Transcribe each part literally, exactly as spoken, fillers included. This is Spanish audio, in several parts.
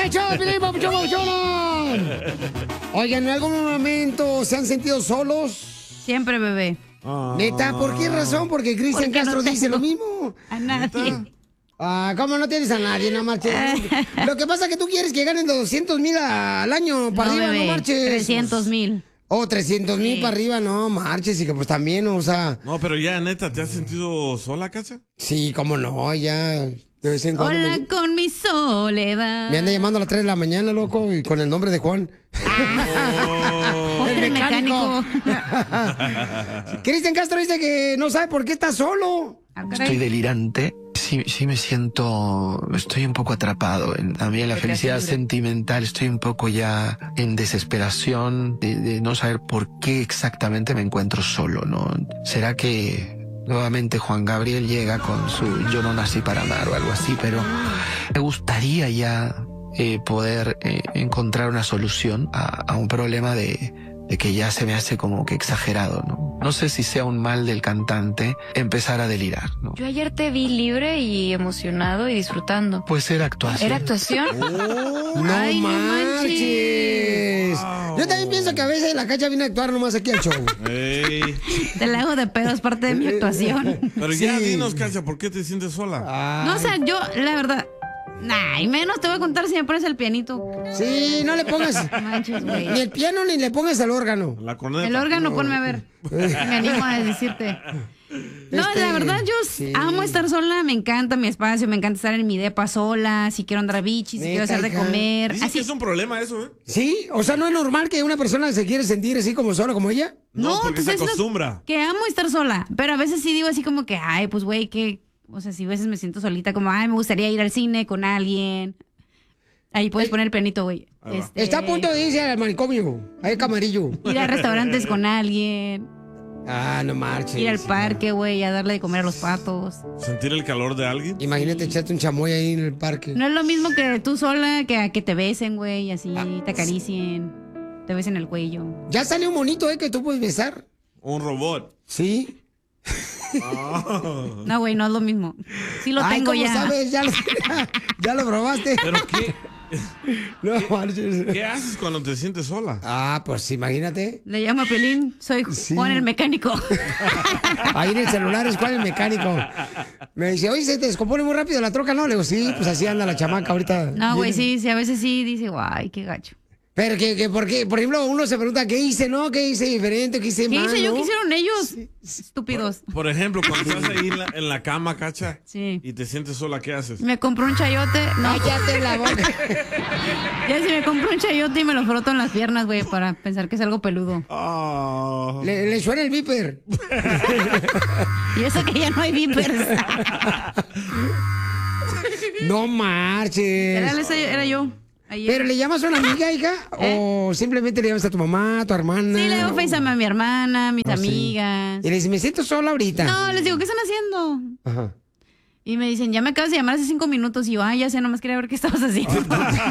¡Eh, show, Piolín, papuchón, papuchón! Oigan, ¿en algún momento se han sentido solos? Siempre, bebé. Ah. ¿Neta? ¿Por qué razón? Porque Cristian Castro no dice lo mismo. A nadie. Ah, ¿cómo no tienes a nadie? No marches. Lo que pasa es que tú quieres que ganen doscientos mil al año para No, arriba, bebé, no marches. trescientos mil. Oh, trescientos mil Sí. para arriba, no marches. Y que pues también, o sea. No, pero ya, neta, ¿te has sentido sola, Cacha? Sí, cómo no, ya. De vez en cuando. Hola me, con mi soledad. me anda llamando a las tres de la mañana, loco, y con el nombre de Juan. Oh. El mecánico. Cristian Castro dice que no sabe por qué está solo. Estoy delirante. Sí, sí me siento, estoy un poco atrapado. En, a mí en la felicidad sentimental estoy un poco ya en desesperación de, de no saber por qué exactamente me encuentro solo, ¿no? ¿Será que nuevamente Juan Gabriel llega con su Yo no nací para amar o algo así? Pero me gustaría ya eh, poder eh, encontrar una solución a, a un problema de... de que ya se me hace como que exagerado, ¿no? No sé si sea un mal del cantante empezar a delirar, ¿no? Yo ayer te vi libre y emocionado y disfrutando. Pues era actuación. ¿Era actuación? Oh, no Ay, no manches. Wow. Yo también pienso que a veces la Cacha viene a actuar nomás aquí al show. Ey. Te la hago de pedo, es parte de mi actuación. Pero ya Sí. dinos, Cacha, ¿por qué te sientes sola? Ay. No, o sea, yo, la verdad. Nah, y menos te voy a contar si me pones el pianito. Sí, no le pongas No manches, güey. ni el piano ni le pongas el órgano. La corneta. El órgano, ponme a ver. Me animo a decirte. No, Este, la verdad, yo sí. amo estar sola, me encanta mi espacio, me encanta estar en mi depa sola, si quiero andar bichi, si Neta, quiero hacer de hija. comer. Dicen que Así. es un problema eso, ¿eh? Sí, o sea, no es normal que una persona se quiere sentir así como sola como ella. No, No, porque pues se es lo- acostumbra. Que amo estar sola, pero a veces sí digo así como que, ay, pues güey, que, o sea, si a veces me siento solita, como, ay, me gustaría ir al cine con alguien. Ahí puedes poner el pianito, güey. Ahí va. Este, Está a punto de irse al manicomio, al camarillo. ir a restaurantes con alguien, Ah, no marches. ir al parque, güey, a darle de comer a los patos. Sentir el calor de alguien. Imagínate echarte un chamoy ahí en el parque. No es lo mismo que tú sola, que a que te besen, güey, así, te acaricien, te besen el cuello. Ya salió un monito, ¿eh? Que tú puedes besar. Un robot. Sí. No, güey, no es lo mismo. Sí lo Ay, tengo ¿cómo ya. sabes? Ya lo, ya lo probaste. ¿Pero qué, No marches. qué haces cuando te sientes sola? Ah, pues imagínate. Le llamo a Pelín, soy Sí. Juan el mecánico. Ahí en el celular es cuál el mecánico. Me dice, oye, se te descompone muy rápido la troca, ¿no? Le digo, sí, pues así anda la chamaca ahorita. No, güey, Viene. sí, sí, a veces sí dice, guay, qué gacho. Pero que, que, ¿por qué? Por ejemplo, uno se pregunta, ¿qué hice, no? ¿Qué hice diferente? ¿Qué hice ¿Qué mal, hice yo? no? ¿Qué hicieron ellos? Estúpidos. Por ejemplo, cuando estás ahí en la, en la cama, Cacha, Sí. y te sientes sola, ¿qué haces? Me compró un chayote. No, Cállate la boca. ya si me compro un chayote y me lo froto en las piernas, güey, para pensar que es algo peludo. Ah. Le, le suena el viper. Y eso que ya no hay vipers. No marches. Era, ese- era yo. Ayer. ¿Pero le llamas a una amiga, hija? ¿Eh? ¿O simplemente le llamas a tu mamá, a tu hermana? Sí, le hago o- FaceTime a mi hermana, a mis Oh, sí. amigas. Y le dices, me siento sola ahorita. No, les digo, ¿qué están haciendo? Ajá. Y me dicen, ya me acabas de llamar hace cinco minutos. Y yo, ah, ya sé, nomás quería ver qué estabas haciendo.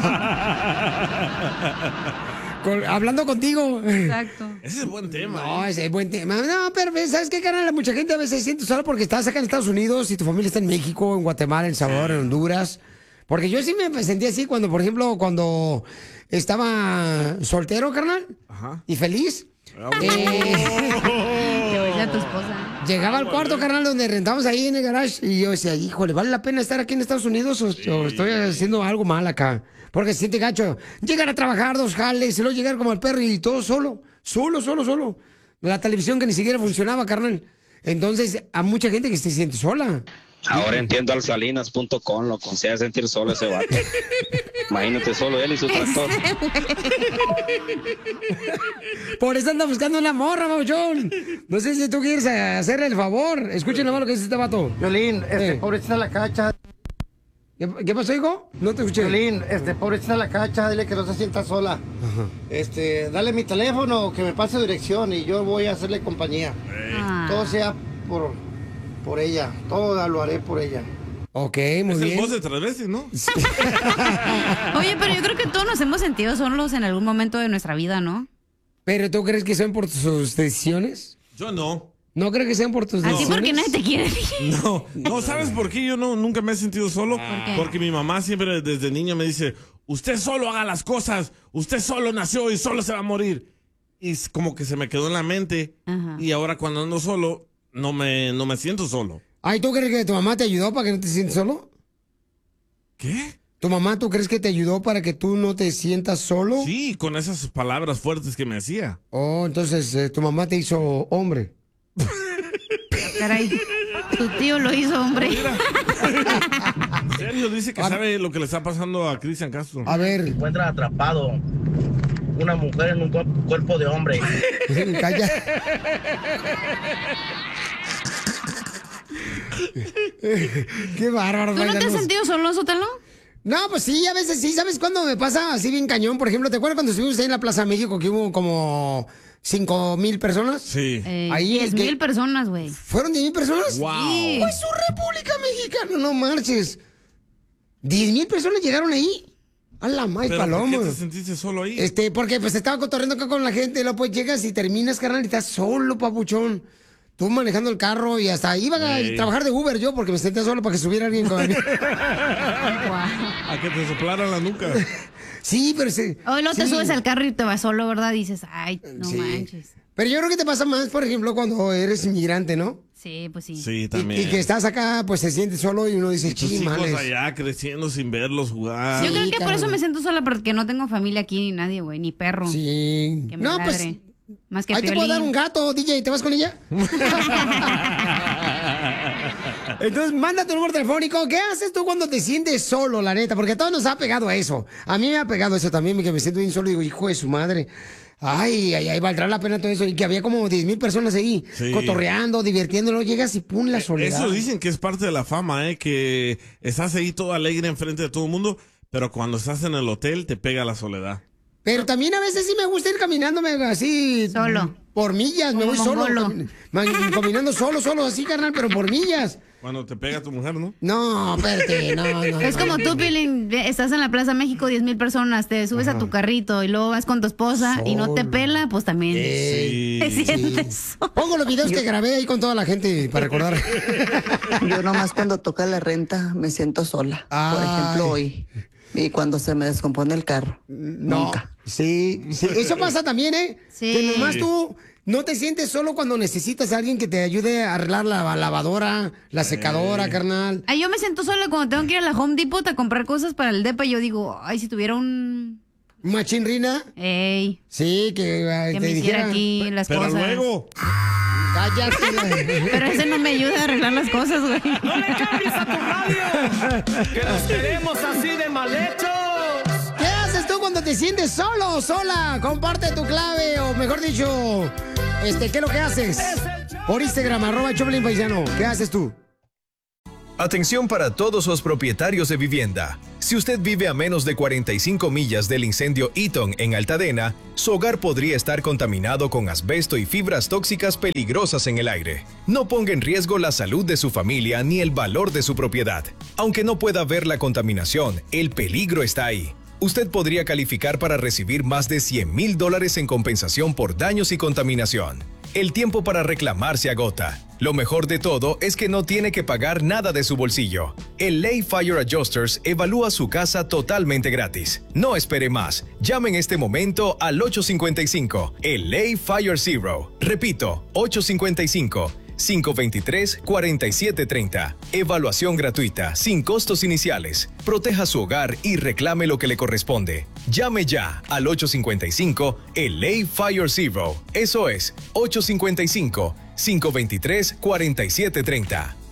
Con- hablando contigo. Exacto. Ese es buen tema. No, ¿eh? ese es buen tema. No, pero ¿sabes qué, carnal? Mucha gente a veces se siente sola porque estás acá en Estados Unidos y tu familia está en México, en Guatemala, en El Salvador, en Honduras. Porque yo sí me sentí así cuando, por ejemplo, cuando estaba soltero, carnal, Ajá. y feliz. Ah, Eh, Te voy a decir a tu esposa. llegaba al cuarto, carnal, donde rentamos ahí en el garage y yo decía, híjole, ¿vale la pena estar aquí en Estados Unidos o, o estoy haciendo algo mal acá? Porque se siente gacho. Llegar a trabajar dos jales y luego llegar como el perro y todo solo, solo, solo, solo. La televisión que ni siquiera funcionaba, carnal. Entonces, a mucha gente que se siente sola. Ahora entiendo al salinas punto com, lo que se hace sentir solo ese vato. Imagínate solo él y su tractor. Por eso anda buscando una morra, Mauchón. No sé si tú quieres hacerle el favor. Escuchen nomás lo que dice este vato. Violín, este, Eh. pobrecita la cacha. ¿Qué, qué pasó, hijo? No te escuché. Violín, este, pobrecita la cacha, dile que no se sienta sola. Este, dale mi teléfono, que me pase dirección y yo voy a hacerle compañía. Ah. Todo sea por, por ella, todo lo haré por ella. Ok, muy Es el bien. voz de tres veces, ¿no? Oye, pero yo creo que todos nos hemos sentido solos en algún momento de nuestra vida, ¿no? ¿Pero tú crees que son por tus decisiones? Yo no. ¿No crees que sean por tus Así decisiones? porque nadie te quiere. No, no, ¿sabes por qué yo no, nunca me he sentido solo? qué? Porque mi mamá siempre desde niño me dice, usted solo haga las cosas, usted solo nació y solo se va a morir. Y es como que se me quedó en la mente. Ajá. Y ahora cuando ando solo, no me, no me siento solo. Ay, ¿tú crees que tu mamá te ayudó para que no te sientas solo? ¿Qué? ¿Tu mamá, tú crees que te ayudó para que tú no te sientas solo? Sí, con esas palabras fuertes que me hacía. Oh, entonces eh, tu mamá te hizo hombre. Caray, tu tío lo hizo, hombre. En serio, dice que sabe lo que le está pasando a Cristian Castro. A ver. Encuentra atrapado una mujer en un cu- cuerpo de hombre. Calla. Qué bárbaro. ¿Tú no te has sentido solo, Sotelo? No, pues sí, a veces sí. ¿Sabes cuándo me pasa así bien cañón? Por ejemplo, ¿te acuerdas cuando estuvimos ahí en la Plaza México que hubo como cinco mil personas? Sí. Eh, Ahí diez que- mil personas, güey. ¿Fueron diez mil personas? Wow. Sí. ¡Pues su República Mexicana! No marches. ¿diez mil personas llegaron ahí? A la más ¿Pero por paloma. qué te sentiste solo ahí? Este, porque pues estaba cotorreando acá con la gente, y luego pues llegas y terminas, carnal, y estás solo, papuchón. Tú manejando el carro y hasta iba a Ey. trabajar de Uber yo porque me senté solo para que subiera alguien conmigo. A que te soplaran la nuca. Sí, pero sí. Hoy luego te sí. subes al carro y te vas solo, ¿verdad? Dices, ay, no Sí. manches. Pero yo creo que te pasa más, por ejemplo, cuando eres inmigrante, ¿no? Sí, pues sí. Sí, Y, también. y que estás acá, pues se siente solo y uno dice, Tus hijos chimales. allá creciendo sin verlos jugar. Yo creo que por carnal. eso me siento sola, porque no tengo familia aquí ni nadie, güey, ni perro. Sí. Que me No, pues. ladre. Más que Ahí te puedo Piolín. dar un gato, D J, ¿te vas con ella? Entonces, manda tu número telefónico. ¿Qué haces tú cuando te sientes solo, la neta? Porque a todos nos ha pegado eso. A mí me ha pegado eso también, que me siento bien solo y digo, hijo de su madre. Ay, ay, ay, valdrá la pena todo eso. Y que había como diez mil personas ahí, Sí. cotorreando, divirtiéndolo. Llegas y pum, la soledad. Eso dicen que es parte de la fama, ¿eh? Que estás ahí todo alegre enfrente de todo el mundo, pero cuando estás en el hotel te pega la soledad. Pero también a veces sí me gusta ir caminándome así. Solo. Por millas, me Como voy solo. mongolo. cami- man- Caminando solo, solo, así, carnal, pero por millas. Cuando te pega tu mujer, ¿no? No, espérate, no, no. Es no. como tú, Piolín, estás en la Plaza México, diez mil personas, te subes a tu carrito y luego vas con tu esposa y no te Solo. pela, pues también Sí. te sientes solo. Pongo los videos que grabé ahí con toda la gente para recordar. Yo nomás cuando toca la renta me siento sola. Por Ay. ejemplo, hoy. Y cuando se me descompone el carro. No. Nunca. Sí, sí. Eso pasa también, ¿eh? Sí. Que nomás tú no te sientes solo cuando necesitas a alguien que te ayude a arreglar la lavadora, la secadora, carnal. Ay, yo me siento sola cuando tengo que ir a la Home Depot a comprar cosas para el depa y yo digo, ay, si tuviera un... Machinrina. Ey, Sí, que, ay, que te me hiciera dijera. aquí las Pero cosas. luego, Cállate. Pero ese no me ayuda a arreglar las cosas, güey. ¡Que nos queremos así de mal hechos! ¿Qué haces tú cuando te sientes solo o sola? Comparte tu clave, o mejor dicho, este, ¿qué es lo que haces? Por Instagram, arroba Choplin Paisano. ¿Qué haces tú? Atención para todos los propietarios de vivienda. Si usted vive a menos de cuarenta y cinco millas del incendio Eaton en Altadena, su hogar podría estar contaminado con asbesto y fibras tóxicas peligrosas en el aire. No ponga en riesgo la salud de su familia ni el valor de su propiedad. Aunque no pueda ver la contaminación, el peligro está ahí. Usted podría calificar para recibir más de cien mil dólares en compensación por daños y contaminación. El tiempo para reclamar se agota. Lo mejor de todo es que no tiene que pagar nada de su bolsillo. El Lay Fire Adjusters evalúa su casa totalmente gratis. No espere más. Llame en este momento al ocho cinco cinco, el Lay Fire Zero. Repito, ocho cinco cinco, cinco dos tres, cuatro siete tres cero. Evaluación gratuita, sin costos iniciales. Proteja su hogar y reclame lo que le corresponde. Llame ya al ocho cinco cinco, el Lay Fire Zero. Eso es, ocho cinco cinco, cinco dos tres, cuatro siete tres cero.